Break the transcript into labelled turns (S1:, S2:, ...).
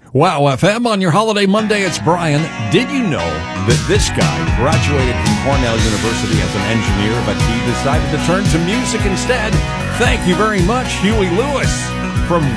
S1: Wow FM on your holiday Monday, it's Brian. Did you know that this guy graduated from Cornell University as an engineer, but he decided to turn to music instead? Thank you very much, Huey Lewis, from